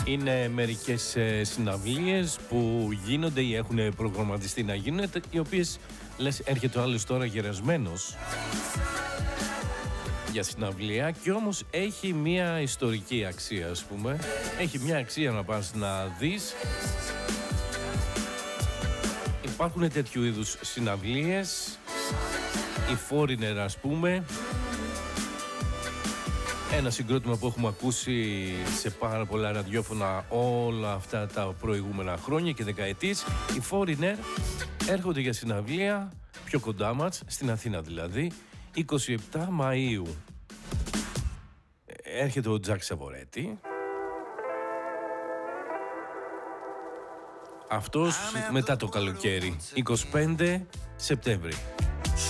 Είναι μερικές συναυλίες που γίνονται ή έχουν προγραμματιστεί να γίνουν, οι οποίες λες έρχεται ο άλλος τώρα γερασμένος για συναυλία και όμως έχει μια ιστορική αξία, ας πούμε. Έχει μια αξία να πας να δεις. Υπάρχουν τέτοιου είδους συναυλίες, οι Foreigner, ας πούμε. Ένα συγκρότημα που έχουμε ακούσει σε πάρα πολλά ραδιόφωνα όλα αυτά τα προηγούμενα χρόνια και δεκαετίες. Οι Foreigner έρχονται για συναυλία πιο κοντά μας, στην Αθήνα δηλαδή, 27 Μαΐου. Έρχεται ο Τζακ Σαβορέτη. Αυτός μετά το καλοκαίρι, 25 Σεπτέμβρη.